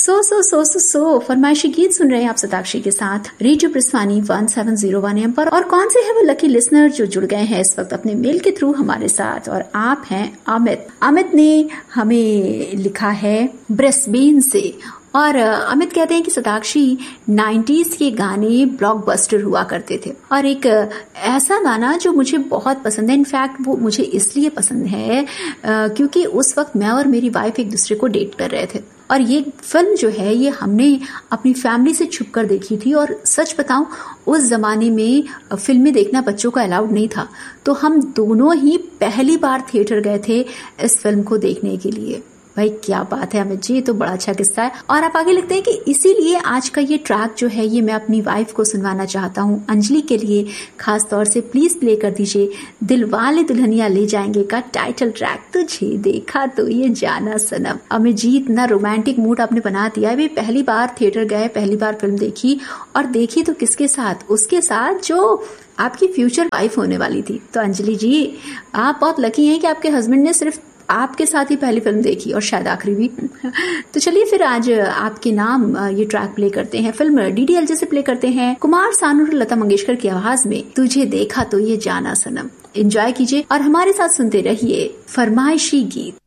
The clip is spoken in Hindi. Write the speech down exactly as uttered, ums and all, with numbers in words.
सो सो सो सो सो फरमाइशी गीत सुन रहे हैं आप सताक्षी के साथ radio प्रस्वानी one seven zero one M पर। और कौन से है वो लकी लिसनर जो जुड़ गए हैं इस वक्त अपने मेल के थ्रू हमारे साथ, और आप हैं अमित। अमित ने हमें लिखा है ब्रिस्बेन से, और अमित कहते हैं कि सताक्षी नाइंटीज़ के गाने ब्लॉकबस्टर हुआ करते थे, और एक ऐसा गाना जो मुझे बहुत पसंद है। इनफैक्ट वो मुझे इसलिए पसंद है क्योंकि उस वक्त मैं और मेरी वाइफ एक दूसरे को डेट कर रहे थे, और ये फिल्म जो है ये हमने अपनी फैमिली से छुप कर देखी थी। और सच बताऊं, उस जमाने में फिल्में देखना बच्चों को अलाउड नहीं था, तो हम दोनों ही पहली बार थिएटर गए थे इस फिल्म को देखने के लिए। भाई क्या बात है अमित जी, ये तो बड़ा अच्छा किस्सा है। और आप आगे लिखते हैं कि इसीलिए आज का ये ट्रैक जो है ये मैं अपनी वाइफ को सुनवाना चाहता हूँ, अंजलि के लिए खास तौर से प्लीज प्ले कर दीजिए दिलवाले दुल्हनिया ले जाएंगे का टाइटल ट्रैक, तुझे देखा तो ये जाना सनम। अमित जी इतना रोमांटिक मूड आपने बना दिया है। पहली बार थिएटर गए, पहली बार फिल्म देखी, और देखी तो किसके साथ? उसके साथ जो आपकी फ्यूचर वाइफ होने वाली थी। तो अंजलि जी आप बहुत लकी हैं कि आपके हस्बैंड ने सिर्फ आपके साथ ही पहली फिल्म देखी और शायद आखिरी भी। तो चलिए फिर आज आपके नाम ये ट्रैक प्ले करते हैं, फिल्म डीडीएल जैसे प्ले करते हैं, कुमार सानू और लता मंगेशकर की आवाज में तुझे देखा तो ये जाना सनम। एंजॉय कीजिए और हमारे साथ सुनते रहिए फरमाइशी गीत।